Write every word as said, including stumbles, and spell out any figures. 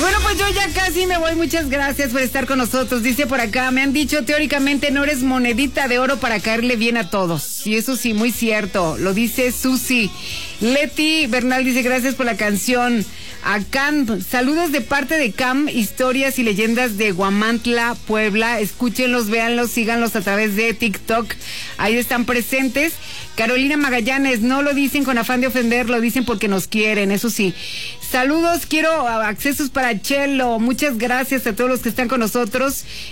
bueno, pues yo ya casi me voy. Muchas gracias por estar con nosotros. Dice por acá, me han dicho teóricamente no eres monedita de oro para caerle bien a todos. Y eso sí, muy cierto. Lo dice Susi. Leti Bernal dice gracias por la canción. A Cam, saludos de parte de Cam, historias y leyendas de Huamantla, Puebla. Escúchenlos, véanlos, síganlos a través de TikTok. Ahí están presentes. Carolina Magallanes, no lo dicen con afán de ofender, lo dicen porque nos quieren, eso sí. Saludos, quiero accesos para Chelo. Muchas gracias a todos los que están con nosotros.